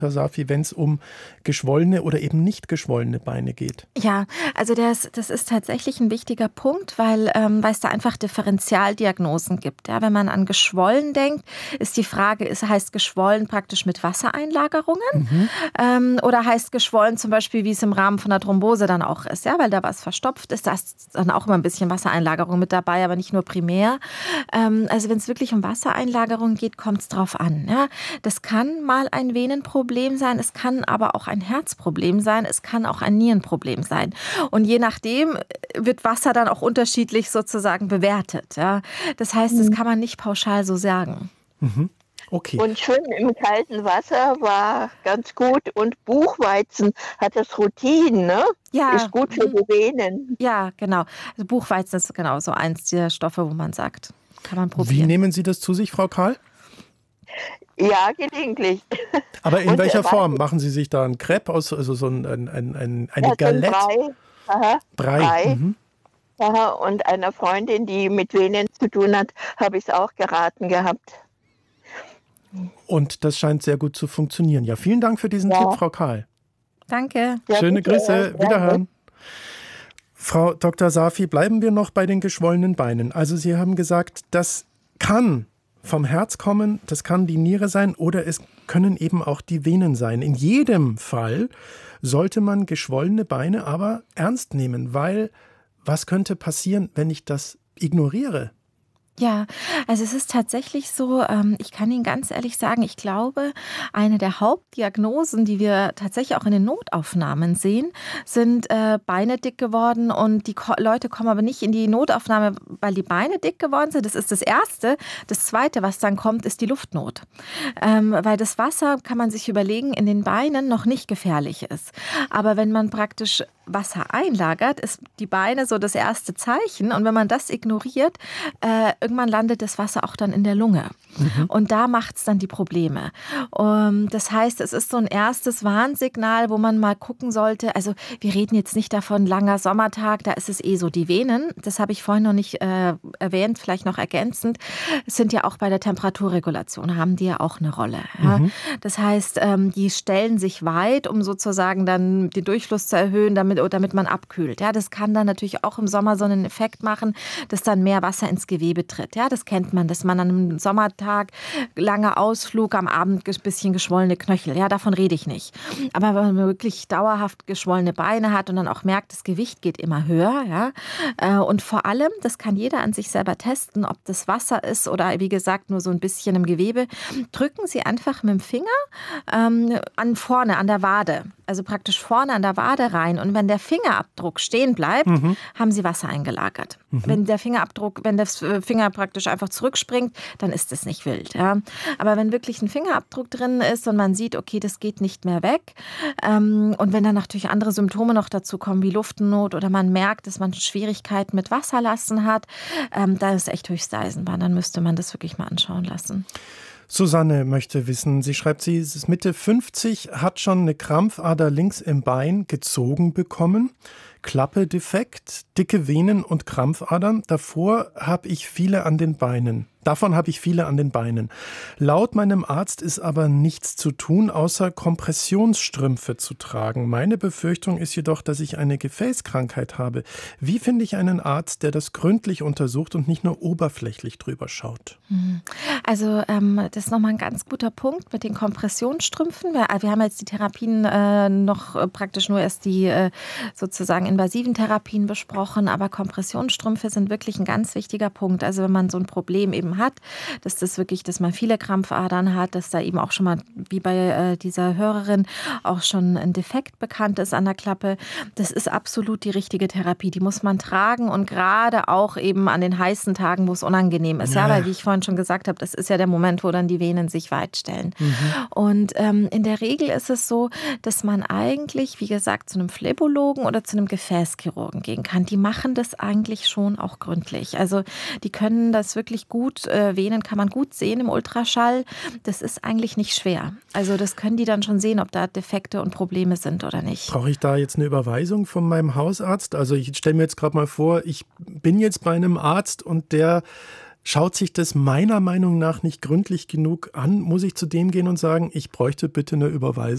Herr Safi, wenn es um geschwollene oder eben nicht geschwollene Beine geht? Ja, also das ist tatsächlich ein wichtiger Punkt, weil es da einfach Differentialdiagnosen gibt. Ja, wenn man an geschwollen denkt, ist die Frage, heißt geschwollen praktisch mit Wassereinlagerungen oder heißt geschwollen zum Beispiel, wie es im Rahmen von der Thrombose dann auch ist, ja, weil da was verstopft ist, da ist dann auch immer ein bisschen Wassereinlagerung mit dabei, aber nicht nur primär. Also wenn es wirklich um Wassereinlagerung geht, kommt es drauf an. Ja. Das kann mal ein Venenproblem sein, es kann aber auch ein Herzproblem sein, es kann auch ein Nierenproblem sein. Und je nachdem wird Wasser dann auch unterschiedlich sozusagen bewertet. Ja. Das heißt, das kann man nicht pauschal so sagen. Okay. Und Schwimmen im kalten Wasser war ganz gut. Und Buchweizen hat das Rutin, ne? Ja. Ist gut für die Venen. Ja, genau. Also Buchweizen ist genau so eins der Stoffe, wo man sagt, kann man probieren. Wie nehmen Sie das zu sich, Frau Kahl? Ja, gelegentlich. Aber in welcher Form? Machen Sie sich da ein Crepe aus, also so eine Galette? Brei. Aha, und einer Freundin, die mit Venen zu tun hat, habe ich es auch geraten gehabt. Und das scheint sehr gut zu funktionieren. Ja, vielen Dank für diesen Tipp, Frau Kahl. Danke. Ja, schöne Grüße. Wiederhören. Frau Dr. Safi, bleiben wir noch bei den geschwollenen Beinen. Also Sie haben gesagt, das kann vom Herz kommen, das kann die Niere sein oder es können eben auch die Venen sein. In jedem Fall sollte man geschwollene Beine aber ernst nehmen, weil was könnte passieren, wenn ich das ignoriere? Ja, also es ist tatsächlich so, ich kann Ihnen ganz ehrlich sagen, ich glaube, eine der Hauptdiagnosen, die wir tatsächlich auch in den Notaufnahmen sehen, sind Beine dick geworden und die Leute kommen aber nicht in die Notaufnahme, weil die Beine dick geworden sind. Das ist das Erste. Das Zweite, was dann kommt, ist die Luftnot. Weil das Wasser, kann man sich überlegen, in den Beinen noch nicht gefährlich ist. Aber wenn man praktisch Wasser einlagert, ist die Beine so das erste Zeichen. Und wenn man das ignoriert, irgendwann landet das Wasser auch dann in der Lunge. Und da macht es dann die Probleme. Das heißt, es ist so ein erstes Warnsignal, wo man mal gucken sollte. Also wir reden jetzt nicht davon, langer Sommertag, da ist es so die Venen. Das habe ich vorhin noch nicht erwähnt, vielleicht noch ergänzend. Es sind ja auch bei der Temperaturregulation, haben die ja auch eine Rolle. Ja? Das heißt, die stellen sich weit, um sozusagen dann den Durchfluss zu erhöhen, damit man abkühlt. Ja, das kann dann natürlich auch im Sommer so einen Effekt machen, dass dann mehr Wasser ins Gewebe tritt. Ja, das kennt man, dass man an einem Sommertag, langer Ausflug, am Abend ein bisschen geschwollene Knöchel. Ja, davon rede ich nicht. Aber wenn man wirklich dauerhaft geschwollene Beine hat und dann auch merkt, das Gewicht geht immer höher. Ja, und vor allem, das kann jeder an sich selber testen, ob das Wasser ist oder wie gesagt nur so ein bisschen im Gewebe. Drücken Sie einfach mit dem Finger vorne an der Wade. Also praktisch vorne an der Wade rein. Und wenn der Fingerabdruck stehen bleibt, haben Sie Wasser eingelagert. Wenn der Finger praktisch einfach zurückspringt, dann ist es nicht wild. Ja. Aber wenn wirklich ein Fingerabdruck drin ist und man sieht, okay, das geht nicht mehr weg und wenn dann natürlich andere Symptome noch dazu kommen, wie Luftnot oder man merkt, dass man Schwierigkeiten mit Wasserlassen hat, da ist echt höchste Eisenbahn. Dann müsste man das wirklich mal anschauen lassen. Susanne möchte wissen, sie schreibt, sie ist Mitte 50, hat schon eine Krampfader links im Bein gezogen bekommen. Klappe defekt, dicke Venen und Krampfadern. Davon habe ich viele an den Beinen. Laut meinem Arzt ist aber nichts zu tun, außer Kompressionsstrümpfe zu tragen. Meine Befürchtung ist jedoch, dass ich eine Gefäßkrankheit habe. Wie finde ich einen Arzt, der das gründlich untersucht und nicht nur oberflächlich drüber schaut? Also das ist nochmal ein ganz guter Punkt mit den Kompressionsstrümpfen. Wir haben jetzt die Therapien noch praktisch nur erst die sozusagen invasiven Therapien besprochen, aber Kompressionsstrümpfe sind wirklich ein ganz wichtiger Punkt. Also wenn man so ein Problem eben hat, dass man viele Krampfadern hat, dass da eben auch schon mal, wie bei dieser Hörerin, auch schon ein Defekt bekannt ist an der Klappe. Das ist absolut die richtige Therapie. Die muss man tragen und gerade auch eben an den heißen Tagen, wo es unangenehm ist. Ja, weil wie ich vorhin schon gesagt habe, das ist ja der Moment, wo dann die Venen sich weitstellen. Und in der Regel ist es so, dass man eigentlich, wie gesagt, zu einem Phlebologen oder zu einem Gefäßchirurgen gehen kann. Die machen das eigentlich schon auch gründlich. Also die können das wirklich gut, Venen kann man gut sehen im Ultraschall. Das ist eigentlich nicht schwer. Also das können die dann schon sehen, ob da Defekte und Probleme sind oder nicht. Brauche ich da jetzt eine Überweisung von meinem Hausarzt? Also ich stelle mir jetzt gerade mal vor, ich bin jetzt bei einem Arzt und der schaut sich das meiner Meinung nach nicht gründlich genug an. Muss ich zu dem gehen und sagen, ich bräuchte bitte eine Überweisung?